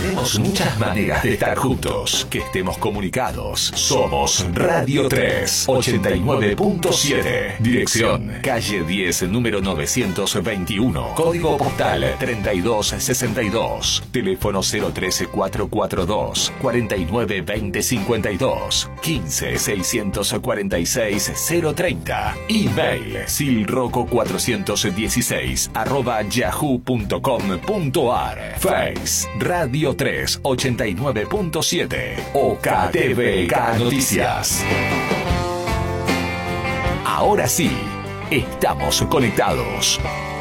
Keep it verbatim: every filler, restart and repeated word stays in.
Tenemos muchas maneras de estar juntos, que estemos comunicados. Somos Radio tres, ochenta y nueve punto siete. Dirección, calle diez, número novecientos veintiuno. Código postal treinta y dos sesenta y dos. Teléfono cero trece, cuatrocientos cuarenta y dos, cuarenta y nueve veinte cincuenta y dos. quince, seiscientos cuarenta y seis, cero treinta. Email, silroco cuatrocientos dieciséis, arroba yahoo punto com punto ar. Face, Radio tres, ochenta y nueve punto siete. O K T V K Noticias. Ahora sí, estamos conectados.